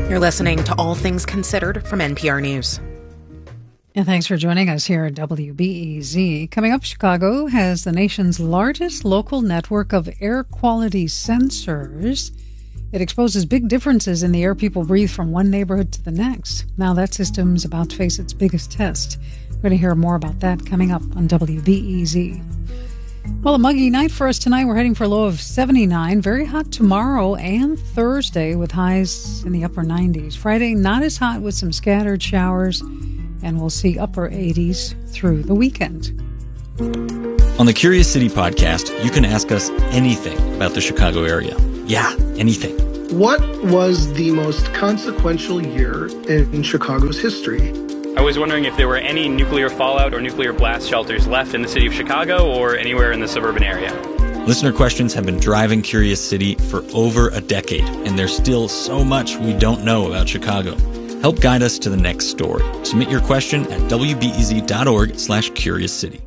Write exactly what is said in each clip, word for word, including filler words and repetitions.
You're listening to All Things Considered from N P R News. And thanks for joining us here at W B E Z. Coming up, Chicago has the nation's largest local network of air quality sensors. It exposes big differences in the air people breathe from one neighborhood to the next. Now that system's about to face its biggest test. We're going to hear more about that coming up on W B E Z. Well, a muggy night for us tonight. We're heading for a low of seventy-nine. Very hot tomorrow and Thursday with highs in the upper nineties. Friday, not as hot with some scattered showers. And we'll see upper eighties through the weekend. On the Curious City podcast, you can ask us anything about the Chicago area. Yeah, anything. What was the most consequential year in Chicago's history? I was wondering if there were any nuclear fallout or nuclear blast shelters left in the city of Chicago or anywhere in the suburban area. Listener questions have been driving Curious City for over a decade, and there's still so much we don't know about Chicago. Help guide us to the next story. Submit your question at wbez.org slash Curious City.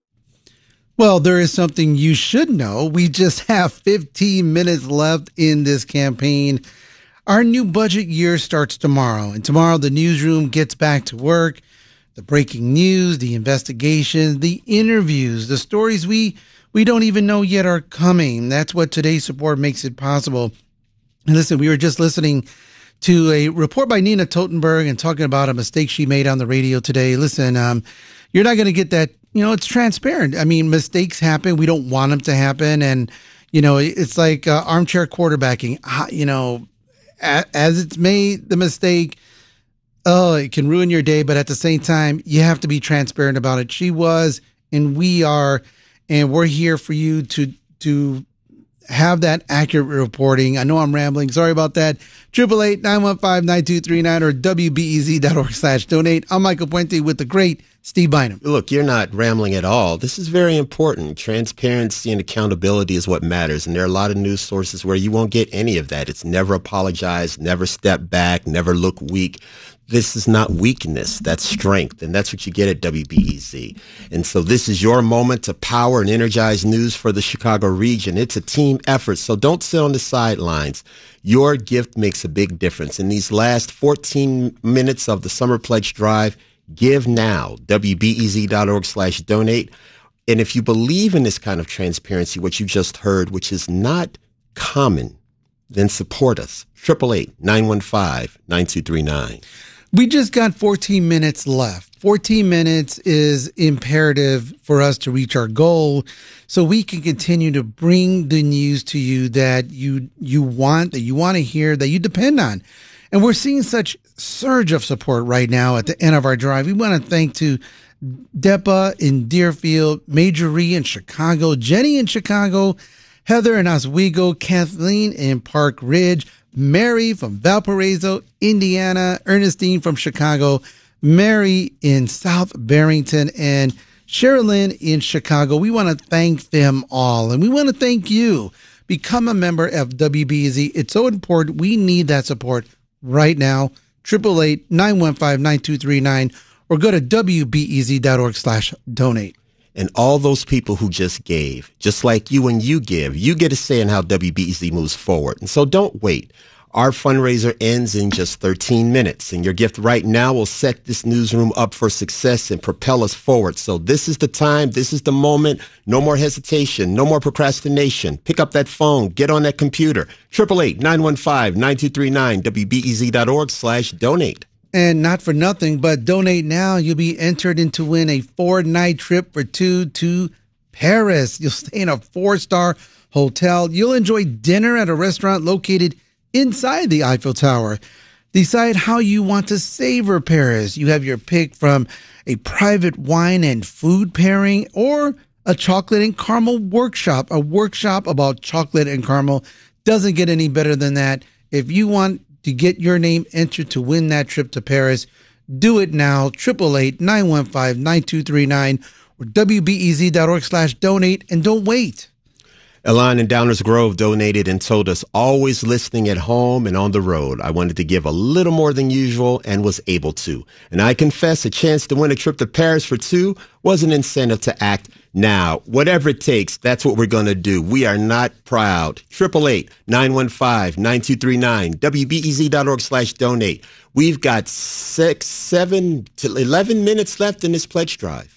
Well, there is something you should know. We just have fifteen minutes left in this campaign. Our new budget year starts tomorrow, and tomorrow the newsroom gets back to work. The breaking news, the investigations, the interviews, the stories we, we don't even know yet are coming. That's what today's support makes it possible. And listen, we were just listening to a report by Nina Totenberg and talking about a mistake she made on the radio today. Listen, um, you're not going to get that. You know, it's transparent. I mean, mistakes happen. We don't want them to happen. And, you know, it's like uh, armchair quarterbacking. You know, as it's made the mistake, oh, it can ruin your day. But at the same time, you have to be transparent about it. She was, and we are, and we're here for you to to have that accurate reporting. I know I'm rambling. Sorry about that. Triple eight nine one five nine two three nine or wbez.org slash donate. I'm Michael Puente with the great Steve Bynum. Look, you're not rambling at all. This is very important. Transparency and accountability is what matters. And there are a lot of news sources where you won't get any of that. It's never apologize, never step back, never look weak. This is not weakness. That's strength. And that's what you get at W B E Z. And so this is your moment to power and energize news for the Chicago region. It's a team effort. So don't sit on the sidelines. Your gift makes a big difference. In these last fourteen minutes of the Summer Pledge Drive, give now, wbez.org slash donate. And if you believe in this kind of transparency, what you just heard, which is not common, then support us. eight eight eight, nine one five, nine two three nine. We just got fourteen minutes left. fourteen minutes is imperative for us to reach our goal so we can continue to bring the news to you that you you want, that you want to hear, that you depend on. And we're seeing such surge of support right now at the end of our drive. We want to thank to Depa in Deerfield, Majorie in Chicago, Jenny in Chicago, Heather in Oswego, Kathleen in Park Ridge, Mary from Valparaiso, Indiana, Ernestine from Chicago, Mary in South Barrington, and Sherilyn in Chicago. We want to thank them all, and we want to thank you. Become a member of W B E Z. It's so important. We need that support right now. eight eight eight, nine one five, nine two three nine or go to wbez.org slash donate. And all those people who just gave, just like you when you give, you get a say in how W B E Z moves forward. And so don't wait. Our fundraiser ends in just thirteen minutes, and your gift right now will set this newsroom up for success and propel us forward. So this is the time. This is the moment. No more hesitation. No more procrastination. Pick up that phone. Get on that computer. eight eight eight, nine one five, nine two three nine, wbez.org slash donate. And not for nothing, but donate now. You'll be entered in to win a four-night trip for two to Paris. You'll stay in a four-star hotel. You'll enjoy dinner at a restaurant located inside the Eiffel Tower. Decide how you want to savor Paris. You have your pick from a private wine and food pairing or a chocolate and caramel workshop. A workshop about chocolate and caramel doesn't get any better than that. If you want to get your name entered to win that trip to Paris, do it now. eight eight eight, nine one five, nine two three nine or wbez.org slash donate, and don't wait. Elan in Downers Grove donated and told us, always listening at home and on the road. I wanted to give a little more than usual and was able to. And I confess a chance to win a trip to Paris for two was an incentive to act now. Whatever it takes, that's what we're going to do. We are not proud. eight eight eight, nine one five, nine two three nine, W B E Z dot org slash donate. We've got six, seven to eleven minutes left in this pledge drive.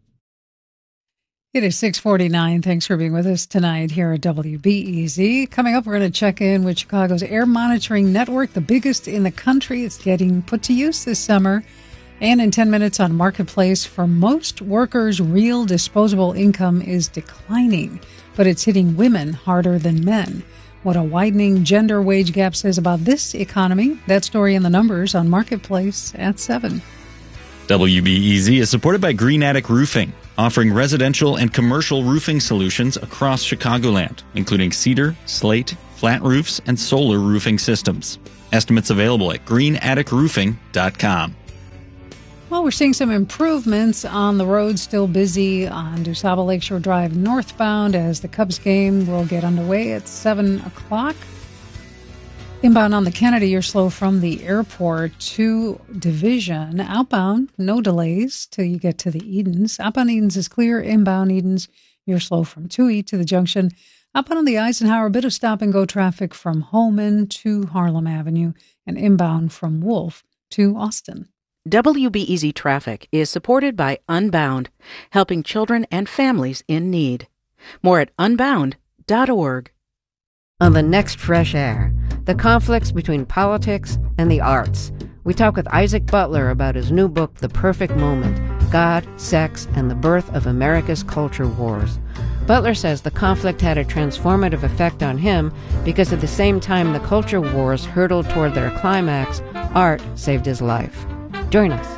It is six forty-nine. Thanks for being with us tonight here at W B E Z. Coming up, we're going to check in with Chicago's air monitoring network, the biggest in the country. It's getting put to use this summer. And in ten minutes on Marketplace, for most workers, real disposable income is declining, but it's hitting women harder than men. What a widening gender wage gap says about this economy. That story and the numbers on Marketplace at seven. W B E Z is supported by Green Attic Roofing, offering residential and commercial roofing solutions across Chicagoland, including cedar, slate, flat roofs, and solar roofing systems. Estimates available at green attic roofing dot com. Well, we're seeing some improvements on the road, still busy on DuSable Lakeshore Drive northbound as the Cubs game will get underway at seven o'clock. Inbound on the Kennedy, you're slow from the airport to Division. Outbound, no delays till you get to the Edens. Outbound Edens is clear. Inbound Edens, you're slow from two E to the junction. Outbound on the Eisenhower, a bit of stop-and-go traffic from Holman to Harlem Avenue, and inbound from Wolf to Austin. W B E Z Traffic is supported by Unbound, helping children and families in need. More at unbound dot org. On the next Fresh Air, the conflicts between politics and the arts. We talk with Isaac Butler about his new book, The Perfect Moment, God, Sex, and the Birth of America's Culture Wars. Butler says the conflict had a transformative effect on him because at the same time the culture wars hurtled toward their climax, art saved his life. Join us.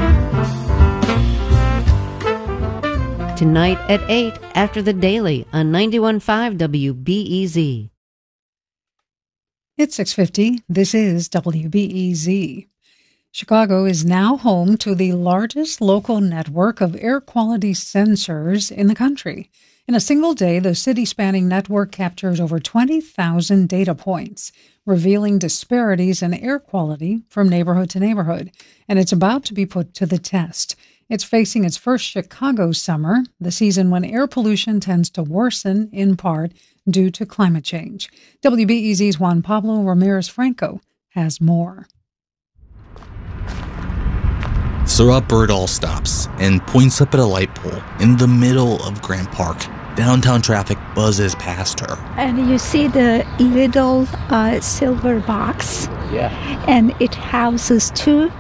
Tonight at eight after the Daily on ninety-one point five W B E Z. It's six fifty. This is W B E Z. Chicago is now home to the largest local network of air quality sensors in the country. In a single day, the city-spanning network captures over twenty thousand data points, revealing disparities in air quality from neighborhood to neighborhood, and it's about to be put to the test. It's facing its first Chicago summer, the season when air pollution tends to worsen in part due to climate change. W B E Z's Juan Pablo Ramirez-Franco has more. Saurabh Birdall stops and points up at a light pole in the middle of Grant Park. Downtown traffic buzzes past her. And you see the little uh, silver box. Yeah. And it houses two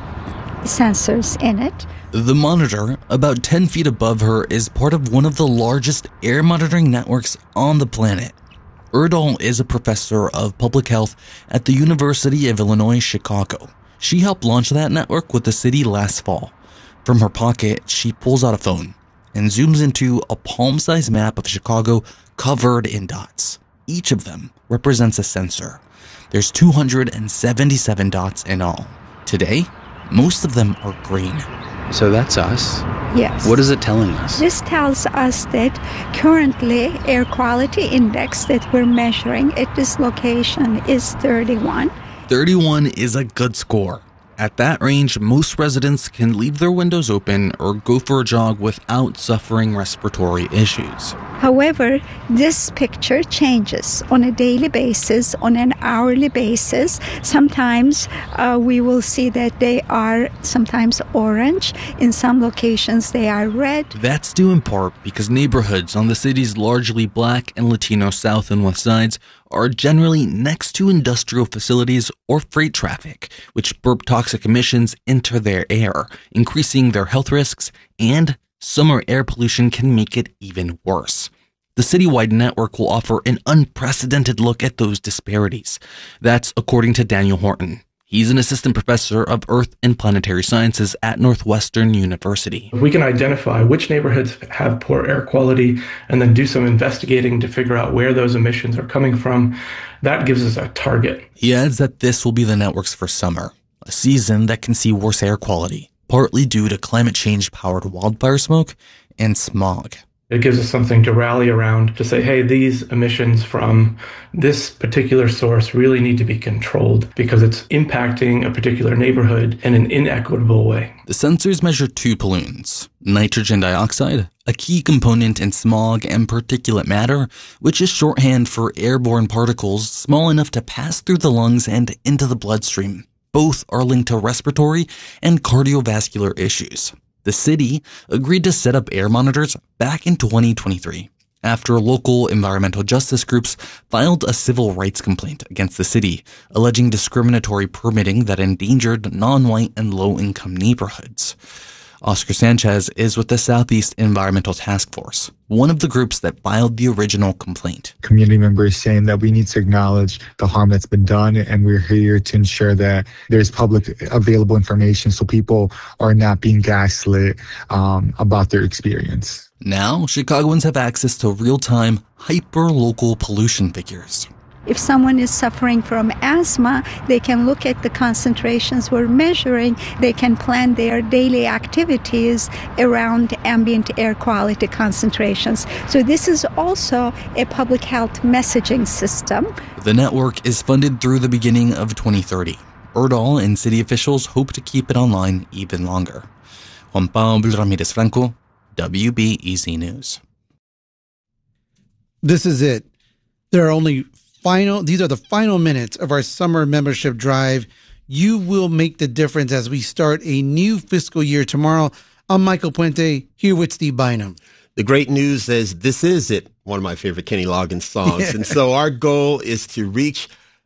sensors in it. The monitor, about ten feet above her, is part of one of the largest air monitoring networks on the planet. Birdall is a professor of public health at the University of Illinois, Chicago. She helped launch that network with the city last fall. From her pocket, she pulls out a phone and zooms into a palm-sized map of Chicago covered in dots. Each of them represents a sensor. There's two hundred seventy-seven dots in all. Today, most of them are green. So that's us? Yes. What is it telling us? This tells us that currently air quality index that we're measuring at this location is thirty-one. thirty-one is a good score. At that range, most residents can leave their windows open or go for a jog without suffering respiratory issues. However, this picture changes on a daily basis, on an hourly basis. Sometimes uh, we will see that they are sometimes orange. In some locations, they are red. That's due in part because neighborhoods on the city's largely black and Latino south and west sides are generally next to industrial facilities or freight traffic, which burp toxic emissions into their air, increasing their health risks, and summer air pollution can make it even worse. The citywide network will offer an unprecedented look at those disparities. That's according to Daniel Horton. He's an assistant professor of Earth and Planetary Sciences at Northwestern University. If we can identify which neighborhoods have poor air quality and then do some investigating to figure out where those emissions are coming from, that gives us a target. He adds that this will be the network's first summer, a season that can see worse air quality, partly due to climate change-powered wildfire smoke and smog. It gives us something to rally around to say, hey, these emissions from this particular source really need to be controlled because it's impacting a particular neighborhood in an inequitable way. The sensors measure two pollutants, nitrogen dioxide, a key component in smog and particulate matter, which is shorthand for airborne particles small enough to pass through the lungs and into the bloodstream. Both are linked to respiratory and cardiovascular issues. The city agreed to set up air monitors back in twenty twenty-three after local environmental justice groups filed a civil rights complaint against the city, alleging discriminatory permitting that endangered non-white and low-income neighborhoods. Oscar Sanchez is with the Southeast Environmental Task Force, one of the groups that filed the original complaint. Community members saying that we need to acknowledge the harm that's been done, and we're here to ensure that there's public available information so people are not being gaslit um, about their experience. Now, Chicagoans have access to real-time, hyper-local pollution figures. If someone is suffering from asthma, they can look at the concentrations we're measuring. They can plan their daily activities around ambient air quality concentrations. So this is also a public health messaging system. The network is funded through the beginning of twenty thirty. Urdahl and city officials hope to keep it online even longer. Juan Pablo Ramirez Franco, W B E Z News. This is it. There are only Final, these are the final minutes of our summer membership drive. You will make the difference as we start a new fiscal year tomorrow. I'm Michael Puente, here with Steve Bynum. The great news is this is it, one of my favorite Kenny Loggins songs. Yeah. And so our goal is to reach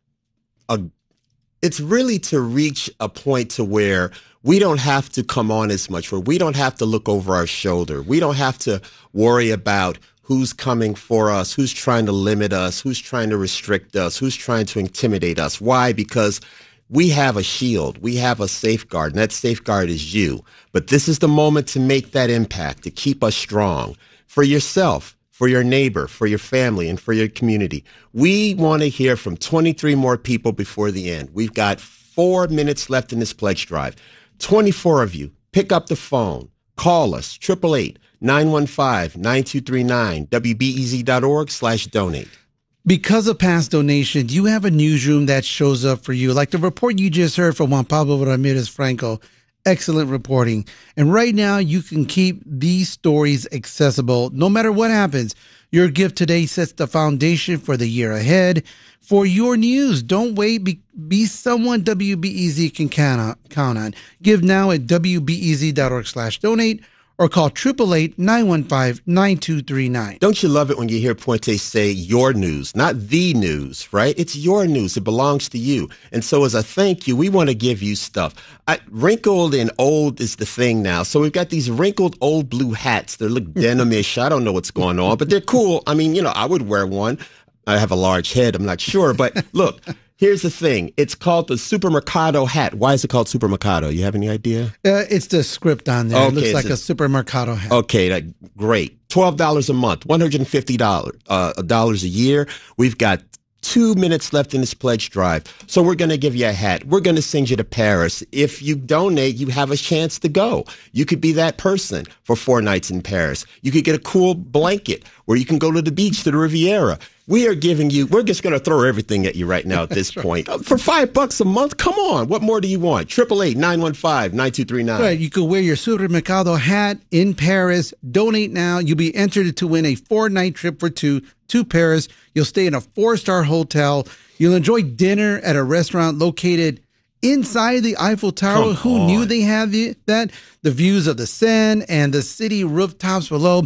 a, it's really to reach a point to where we don't have to come on as much, where we don't have to look over our shoulder. We don't have to worry about who's coming for us, who's trying to limit us, who's trying to restrict us, who's trying to intimidate us. Why? Because we have a shield. We have a safeguard, and that safeguard is you. But this is the moment to make that impact, to keep us strong for yourself, for your neighbor, for your family, and for your community. We want to hear from twenty-three more people before the end. We've got four minutes left in this pledge drive. twenty-four of you, pick up the phone, call us, eight eight eight, nine one five, nine two three nine, W B E Z dot org slash donate. Because of past donations, you have a newsroom that shows up for you. Like the report you just heard from Juan Pablo Ramirez Franco. Excellent reporting. And right now, you can keep these stories accessible. No matter what happens, your gift today sets the foundation for the year ahead. For your news, don't wait. Be, be someone W B E Z can count on. Count on. Give now at W B E Z dot org slash donate. Or call eight eight eight, nine one five, nine two three nine. Don't you love it when you hear Puente say your news, not the news, right? It's your news. It belongs to you. And so as a thank you, we want to give you stuff. I, wrinkled and old is the thing now. So we've got these wrinkled old blue hats. They look denim-ish. I don't know what's going on, but they're cool. I mean, you know, I would wear one. I have a large head. I'm not sure. But look. Here's the thing. It's called the Supermercado hat. Why is it called Supermercado? You have any idea? Uh, it's the script on there. Okay, it looks like a Supermercado hat. Okay, that, great. twelve dollars a month, one hundred fifty dollars uh, dollars a year. We've got two minutes left in this pledge drive. So we're going to give you a hat. We're going to send you to Paris. If you donate, you have a chance to go. You could be that person for four nights in Paris. You could get a cool blanket where you can go to the beach, to the Riviera. We are giving you, we're just going to throw everything at you right now at this point. For five bucks a month, come on. What more do you want? eight eight eight, nine one five, nine two three nine. Right. You could wear your Supermercado hat in Paris. Donate now. You'll be entered to win a four-night trip for two to Paris. You'll stay in a four-star hotel. You'll enjoy dinner at a restaurant located inside the Eiffel Tower. Come Who on. knew they had the, that? The views of the Seine and the city rooftops below.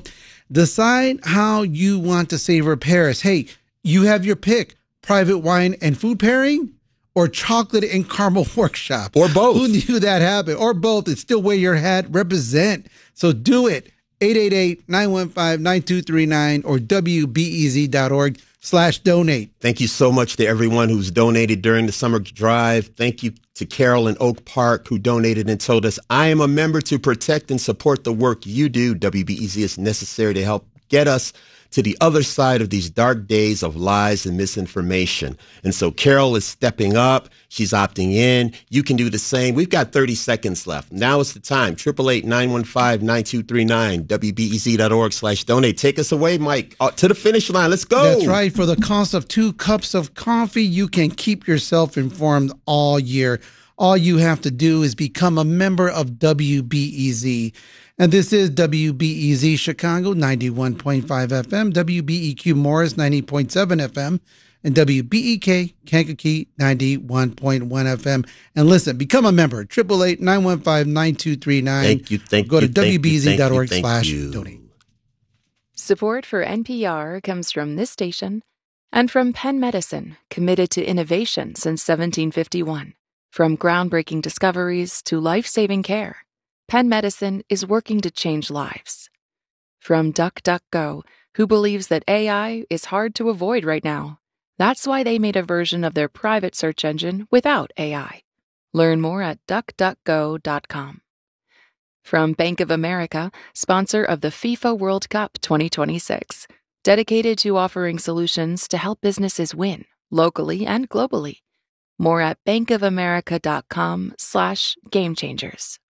Decide how you want to savor Paris. Hey, you have your pick. Private wine and food pairing or chocolate and caramel workshop. Or both. Who knew that happened? Or both. It's still wear your hat. Represent. So do it. eight eight eight, nine one five, nine two three nine or W B E Z dot org slash donate. Thank you so much to everyone who's donated during the summer drive. Thank you to Carol in Oak Park who donated and told us, I am a member to protect and support the work you do. W B E Z is necessary to help get us to the other side of these dark days of lies and misinformation. And so Carol is stepping up. She's opting in. You can do the same. We've got thirty seconds left. Now is the time. eight eight eight, nine one five, nine two three nine, W B E Z dot org slash donate. Take us away, Mike, uh, to the finish line. Let's go. That's right. For the cost of two cups of coffee, you can keep yourself informed all year. All you have to do is become a member of W B E Z. And this is W B E Z Chicago, ninety-one point five F M, W B E Q Morris, ninety point seven F M, and W B E K Kankakee, ninety-one point one F M. And listen, become a member, eight eight eight, nine one five, nine two three nine. Thank you, thank Go you, to W B E Z dot org thank you, slash thank you. donate. Support for N P R comes from this station and from Penn Medicine, committed to innovation since seventeen fifty-one. From groundbreaking discoveries to life-saving care, Penn Medicine is working to change lives. From DuckDuckGo, who believes that A I is hard to avoid right now. That's why they made a version of their private search engine without A I. Learn more at duck duck go dot com. From Bank of America, sponsor of the FIFA World Cup twenty twenty-six, dedicated to offering solutions to help businesses win, locally and globally. More at bankofamerica.com slash game changers.